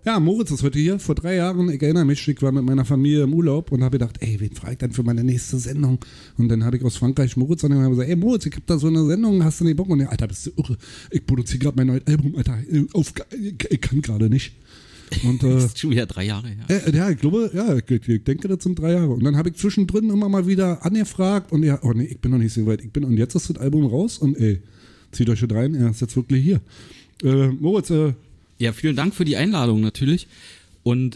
Ja, Moritz ist heute hier. Vor 3 Jahren, ich erinnere mich, ich war mit meiner Familie im Urlaub und habe gedacht, ey, wen frage ich dann für meine nächste Sendung? Und dann hatte ich aus Frankreich Moritz an und habe gesagt, ey Moritz, ich habe da so eine Sendung, hast du nicht Bock? Und der, Alter, bist du irre? Ich produziere gerade mein neues Album, Alter, ich kann gerade nicht. Und, das ist schon wieder 3 Jahre her. Ja, ich glaube, ja, ich denke, das sind 3 Jahre. Und dann habe ich zwischendrin immer mal wieder angefragt und ja, oh nee, ich bin noch nicht so weit. Und jetzt ist das Album raus und ey, zieht euch schon rein, er ist jetzt wirklich hier. Moritz, Ja, vielen Dank für die Einladung natürlich. Und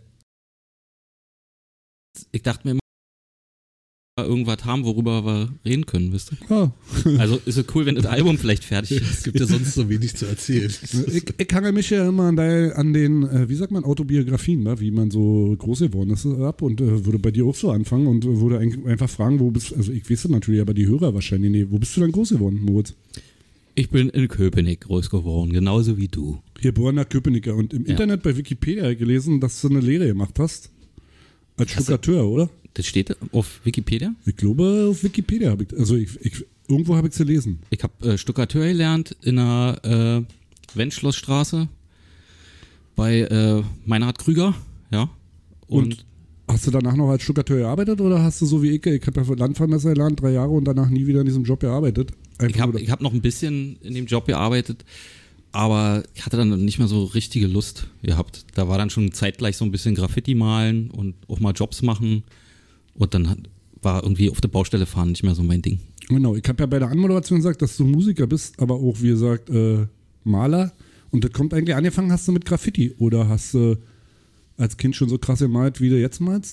ich dachte mir immer, irgendwas haben, worüber wir reden können, wisst ihr? ja. Also ist es cool, wenn das Album vielleicht fertig ist. Es gibt ja sonst so wenig zu erzählen. Ich hange mich ja immer an den, wie sagt man, Autobiografien, ne? Wie man so groß geworden ist, ab und würde bei dir auch so anfangen und würde einfach fragen, wo bist du, also ich weiß es natürlich, aber die Hörer wahrscheinlich nicht. Wo bist du denn groß geworden, Moritz? Ich bin in Köpenick groß geworden, genauso wie du. Geborener Köpenicker und im Internet bei Wikipedia gelesen, dass du eine Lehre gemacht hast. Als Stuckateur, oder? Das steht auf Wikipedia? Ich glaube, auf Wikipedia habe ich, also irgendwo habe ich es gelesen. Ich habe Stuckateur gelernt in der Wenschlossstraße bei Meinhard Krüger, ja. Und hast du danach noch als Stuckateur gearbeitet oder hast du so wie ich habe ja Landvermesser gelernt, 3 Jahre und danach nie wieder in diesem Job gearbeitet? Ich hab noch ein bisschen in dem Job gearbeitet, aber ich hatte dann nicht mehr so richtige Lust gehabt. Da war dann schon zeitgleich so ein bisschen Graffiti malen und auch mal Jobs machen und dann war irgendwie auf der Baustelle fahren nicht mehr so mein Ding. Genau, ich habe ja bei der Anmoderation gesagt, dass du Musiker bist, aber auch, wie gesagt, Maler. Und das kommt eigentlich, angefangen hast du mit Graffiti oder hast du als Kind schon so krass gemalt, wie du jetzt malst?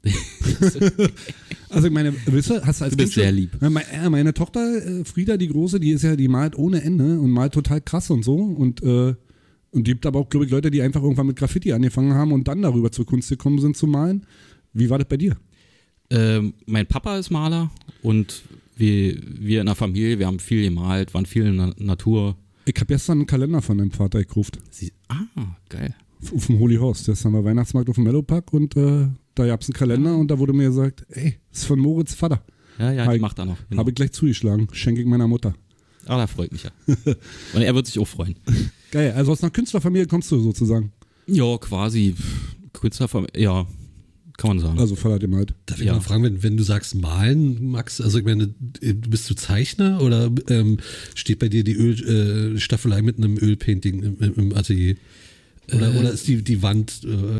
Also ich meine, hast du als Du Kind bist sehr schon, lieb. Meine Tochter Frieda, die Große, die malt ohne Ende und malt total krass und so und gibt aber auch, glaube ich, Leute, die einfach irgendwann mit Graffiti angefangen haben und dann darüber zur Kunst gekommen sind zu malen. Wie war das bei dir? Mein Papa ist Maler und wir in der Familie, wir haben viel gemalt, waren viel in der Natur. Ich habe gestern einen Kalender von deinem Vater gekauft. Geil. Auf dem Holy Horse. Das haben wir Weihnachtsmarkt auf dem Mellowpark und da gab es einen Kalender und da wurde mir gesagt, ey, das ist von Moritz Vater. Ja, die macht er noch. Genau. Habe ich gleich zugeschlagen. Schenke ich meiner Mutter. Ah, da freut mich ja. Und er wird sich auch freuen. Geil, also aus einer Künstlerfamilie kommst du sozusagen. Ja, quasi. Künstlerfamilie, ja, kann man sagen. Also Vater gemalt. Darf ich mal fragen, wenn du sagst malen, Max, also ich meine, bist du Zeichner oder steht bei dir die Staffelei mit einem Ölpainting im Atelier? Oder ist die Wand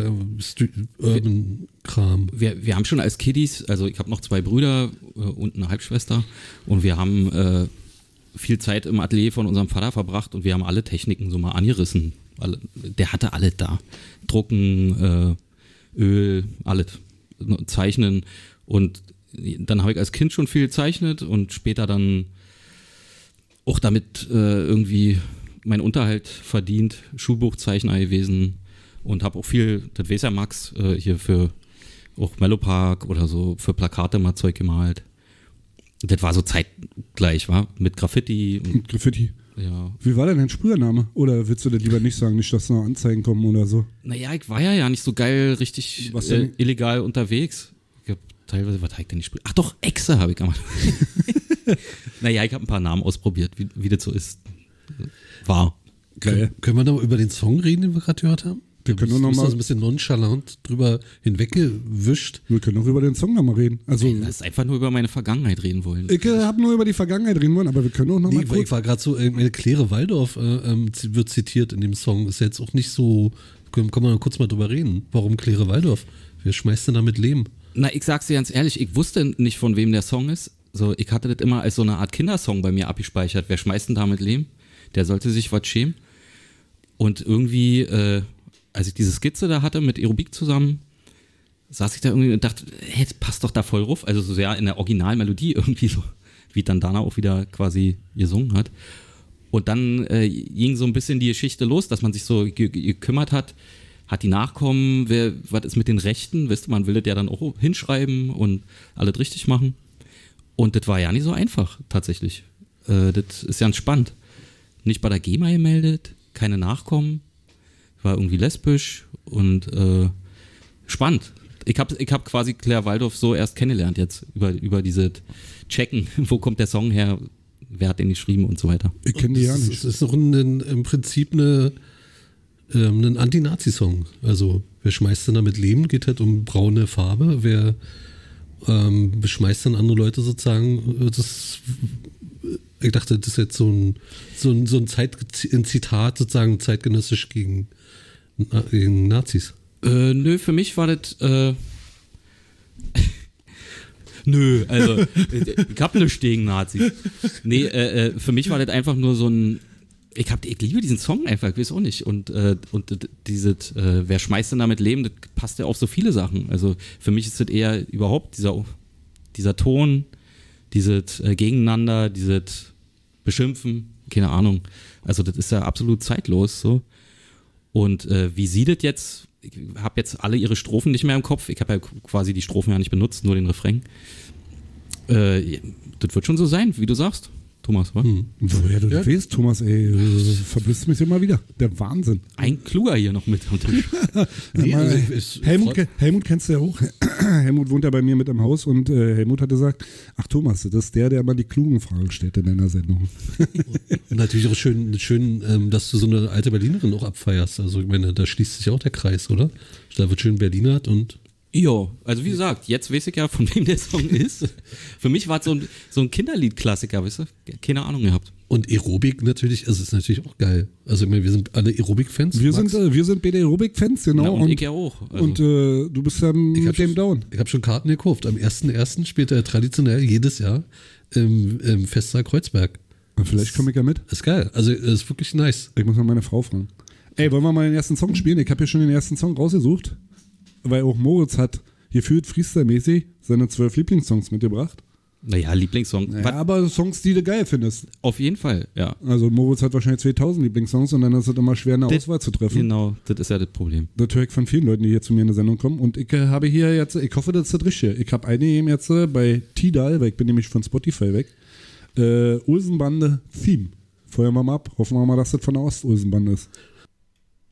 Urban-Kram? Wir haben schon als Kiddies, also ich habe noch 2 Brüder und eine Halbschwester und wir haben viel Zeit im Atelier von unserem Vater verbracht und wir haben alle Techniken so mal angerissen. Der hatte alles da. Drucken, Öl, alles. Zeichnen und dann habe ich als Kind schon viel gezeichnet und später dann auch damit irgendwie meinen Unterhalt verdient, Schulbuchzeichner gewesen und habe auch viel, das weiß ja Max, hier für auch Mellowpark oder so, für Plakate mal Zeug gemalt. Das war so zeitgleich, war mit Graffiti. Mit Graffiti. Ja. Wie war denn dein Sprühername? Oder willst du das lieber nicht sagen, nicht, dass noch Anzeigen kommen oder so? Naja, ich war ja nicht so geil, richtig illegal unterwegs. Ich hab teilweise, was habe ich denn nicht Ach doch, Echse habe ich gemacht. Naja, ich habe ein paar Namen ausprobiert, wie das so ist. War. Geil. Können wir noch über den Song reden, den wir gerade gehört haben? Wir können nur noch mal so ein bisschen nonchalant drüber hinweggewischt. Wir können auch über den Song nochmal reden. Also, Nein, das ist einfach nur über meine Vergangenheit reden wollen. ich habe nur über die Vergangenheit reden wollen, aber wir können auch nochmal Ich war gerade so, Claire Waldorf wird zitiert in dem Song. Ist jetzt auch nicht so, kann man kurz mal drüber reden. Warum Claire Waldorf? Wer schmeißt denn damit Leben? Na, ich sag's dir ganz ehrlich, ich wusste nicht, von wem der Song ist. So, ich hatte das immer als so eine Art Kindersong bei mir abgespeichert. Wer schmeißt denn damit Leben? Der sollte sich was schämen. Und irgendwie, als ich diese Skizze da hatte mit Aerobik zusammen, saß ich da irgendwie und dachte, hey, das passt doch da voll ruf. Also so sehr in der Originalmelodie irgendwie so, wie dann Dana auch wieder quasi gesungen hat. Und dann ging so ein bisschen die Geschichte los, dass man sich so gekümmert hat die Nachkommen, was ist mit den Rechten? Weißt du, man will das ja dann auch hinschreiben und alles richtig machen. Und das war ja nicht so einfach, tatsächlich. Das ist ja spannend. Nicht bei der GEMA gemeldet, keine Nachkommen, war irgendwie lesbisch und spannend. Ich hab quasi Claire Waldorf so erst kennengelernt jetzt, über diese Checken, wo kommt der Song her, wer hat den geschrieben und so weiter. Ich kenne die ja nicht. Es ist doch im Prinzip eine ein Anti-Nazi-Song. Also, wer schmeißt denn damit Leben? Geht halt um braune Farbe. Wer beschmeißt dann andere Leute sozusagen? Ich dachte, das ist jetzt so ein Zitat sozusagen zeitgenössisch gegen Nazis. Nö, für mich war das. Nö, also ich hab nichts gegen Nazis. Nee, für mich war das einfach nur so ein. Ich liebe diesen Song einfach, ich weiß auch nicht. Und dieses, wer schmeißt denn damit Leben, das passt ja auf so viele Sachen. Also für mich ist das eher überhaupt dieser Ton, dieses Gegeneinander, dieses Beschimpfen, keine Ahnung. Also das ist ja absolut zeitlos so. Und wie sie das jetzt, ich habe jetzt alle ihre Strophen nicht mehr im Kopf, ich habe ja quasi die Strophen ja nicht benutzt, nur den Refrain. Das wird schon so sein, wie du sagst, Thomas, wa? Woher du das weißt, Thomas, ey, verblüffst mich immer wieder. Der Wahnsinn. Ein Kluger hier noch mit am Tisch. Nee, also Helmut kennst du ja auch. Helmut wohnt ja bei mir mit im Haus und Helmut hat gesagt, ach Thomas, das ist der immer die klugen Fragen stellt in deiner Sendung. Und natürlich auch schön, dass du so eine alte Berlinerin auch abfeierst. Also ich meine, da schließt sich auch der Kreis, oder? Da wird schön Berlinert und Jo, also wie gesagt, jetzt weiß ich ja, von wem der Song ist. Für mich war es so ein Kinderlied-Klassiker, weißt du? Keine Ahnung gehabt. Und Aerobik natürlich, also ist natürlich auch geil. Also ich meine, wir sind alle Aerobik-Fans. Wir sind beide Aerobik-Fans, genau. Ja, und ich ja auch. Also. Und du bist ja mit dem down. Ich habe schon Karten gekauft. Am 1.1. spielt er traditionell jedes Jahr im Festsaal Kreuzberg. Vielleicht komme ich ja mit. Ist geil. Also das ist wirklich nice. Ich muss mal meine Frau fragen. Ey, wollen wir mal den ersten Song spielen? Ich habe ja schon den ersten Song rausgesucht. Weil auch Moritz hat gefühlt Freestyle-mäßig seine 12 Lieblingssongs mitgebracht. Naja, Lieblingssong. Naja, aber Songs, die du geil findest. Auf jeden Fall, ja. Also Moritz hat wahrscheinlich 2000 Lieblingssongs und dann ist es immer schwer, eine Auswahl zu treffen. Genau, das ist ja das Problem. Das höre ich von vielen Leuten, die hier zu mir in der Sendung kommen. Und ich habe hier jetzt, ich hoffe, das ist das Richtige. Ich habe eine eben jetzt bei Tidal, weil ich bin nämlich von Spotify weg. Olsenbande Theme. Feuern wir mal ab. Hoffen wir mal, dass das von der Ost-Olsenbande ist.